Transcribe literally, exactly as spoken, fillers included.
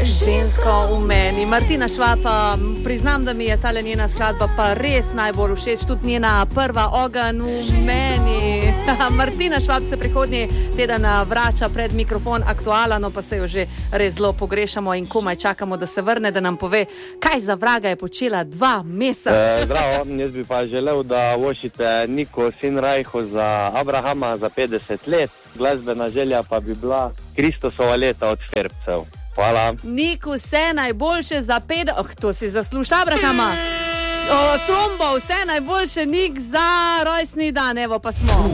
Žensko v meni. Martina Švab, priznam, da mi je tale njena skladba pa res najbolj všeč, tudi njena prva Ogenj v meni. Martina Švab se prihodnji teden vrača pred mikrofon Aktuala, no pa se jo že res zelo pogrešamo in komaj čakamo, da se vrne, da nam pove, kaj za vraga je počela dva meseca. E, zdravo, jaz bi pa želel, da vošite Niko Sinrajho za Abrahama za petdeset let. Glasbena želja pa bi bila Kristosova leta od Ferbcev. Hvala. Niku, vse najboljše za ped... Oh, to si zasluša Abrahama. O, trombo, vse najboljše, Nik, za rojstni dan. Evo pa smo.